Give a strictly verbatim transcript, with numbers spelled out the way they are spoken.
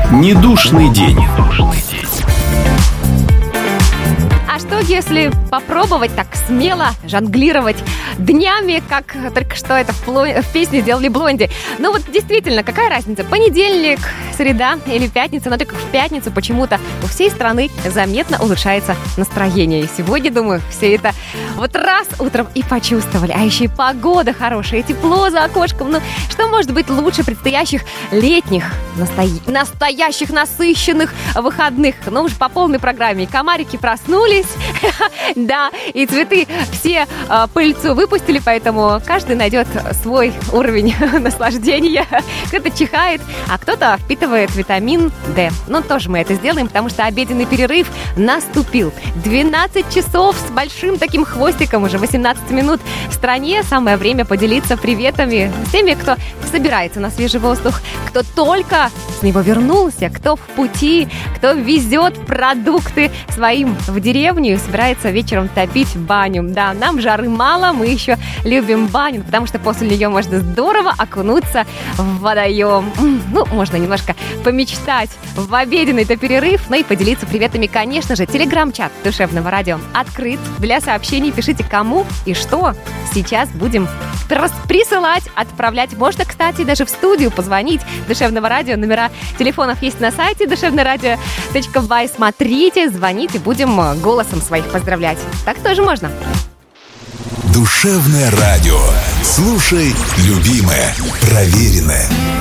Недушный день. А что, если попробовать так смело жонглировать днями, как только что это в, пло- в песне делали Блонди? Ну вот действительно, какая разница? Понедельник, среда или пятница? Но только в пятницу почему-то у всей страны заметно улучшается настроение. И сегодня, думаю, все это вот раз утром и почувствовали. А еще и погода хорошая, и тепло за окошком. Ну что может быть лучше предстоящих летних, настоя- настоящих насыщенных выходных? Ну уж по полной программе. И комарики проснулись, да, и цветы все э, пыльцу выпустили, поэтому каждый найдет свой уровень наслаждения. Кто-то чихает, а кто-то впитывает витамин D. Ну, тоже мы это сделаем, потому что обеденный перерыв наступил. двенадцать часов с большим таким хвостиком, уже восемнадцать минут в стране. Самое время поделиться приветами с теми, кто собирается на свежий воздух, кто только с него вернулся, кто в пути, кто везет продукты своим в деревню и собирается вечером топить баню. Да, нам жары мало, мы еще любим баню, потому что после нее можно здорово окунуться в водоем. Ну, можно немножко помечтать в обеденный-то перерыв, ну и поделиться приветами, конечно же. Телеграм-чат Душевного радио открыт для сообщений. Пишите, кому и что сейчас будем присылать, отправлять. Можно, кстати, даже в студию позвонить Душевного радио. Номера телефонов есть на сайте душевное радио точка бай. Смотрите, звоните, будем голосом своих поздравлять. Так тоже можно. Душевное радио. Слушай, любимое, проверенное.